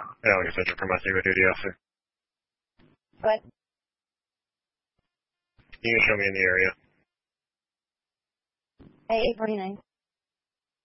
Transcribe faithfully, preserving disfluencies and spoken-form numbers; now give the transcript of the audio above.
Allegan Central for my secret duty officer. What? You can show me in the area. A eight forty-nine.